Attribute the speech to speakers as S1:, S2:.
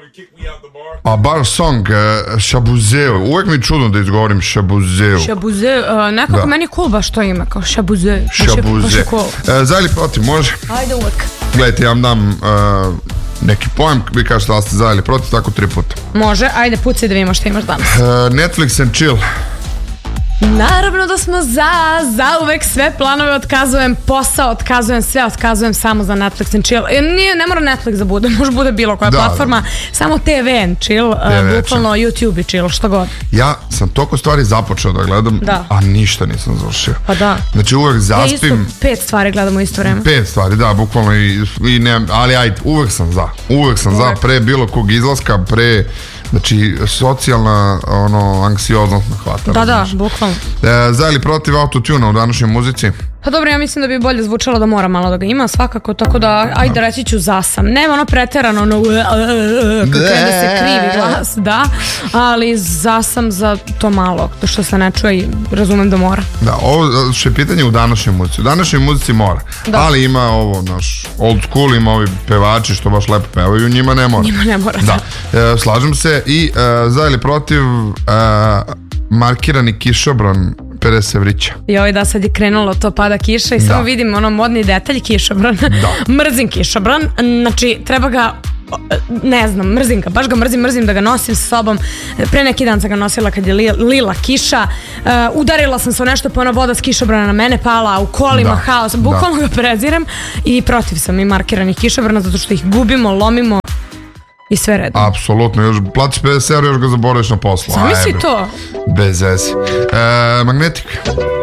S1: A bar song, Šabuzeo, uvek mi čudno da izgovorim Šabuzeo.
S2: Šabuzeo, nekako meni je cool baš to ime, kao Šabuzeo.
S1: Šabuzeo. Za ili protiv, može?
S2: Ajde uvek.
S1: Gledajte, ja vam dam neki pojem, vi kažete da ste za ili protiv, tako 3 puta.
S2: Može, ajde pucaj da vidimo šta imaš danas.
S1: Netflix and chill.
S2: Naravno da smo za uvek sve planove otkazujem, posao otkazujem, sve otkazujem samo za Netflix and chill. Ne mora Netflix da bude, može bude bilo koja platforma, samo TV and chill, bukvalno YouTube i chill, što god.
S1: Ja sam toliko stvari započeo da gledam, a ništa nisam završio.
S2: Pa da.
S1: Znači uvek zaspim.
S2: Ja isto 5 stvari gledam u isto vreme.
S1: 5 stvari, da, bukvalno i nemam, ali ajde, uvek sam za, pre bilo kog izlaska, pre... Znači, socijalna anksioznost me hvata.
S2: Da, bukvalno.
S1: Za ili protiv autotuna u današnjoj muzici?
S2: Pa dobro, ja mislim da bi bolje zvučalo da mora malo da ga ima svakako, tako da, ajde reći ću za sam. Nema ono preterano, kako da se krivi glas, da, ali za sam za to malo, to što se ne čuje i razumem da mora.
S1: Da, ovo što je pitanje u današnjoj muzici. U današnjoj muzici mora, ali ima ovo, naš old school, ima ovi pevači što baš lepo pevaju, njima ne mora.
S2: Njima ne mora,
S1: da. Slažem se i za ili protiv markirani kišobran Perese Vrića.
S2: Joj, da, sad je krenulo to, pada kiša i samo vidim ono modni detalj kišobran. Mrzim kišobran, znači treba ga, ne znam, mrzim ga, baš ga mrzim da ga nosim sa sobom. Pre neki dan sam ga nosila kad je lila kiša, udarila sam se o nešto, pa ona voda s kišobrana na mene pala, u kolima haos, bukvalno ga prezirem i protiv sam i markiranih kišobrana zato što ih gubimo, lomimo i sve redno.
S1: Apsolutno, još platiš 50 €, još ga zaboraviš na poslu.
S2: Zamisli to.
S1: Bez veze. Magnetik.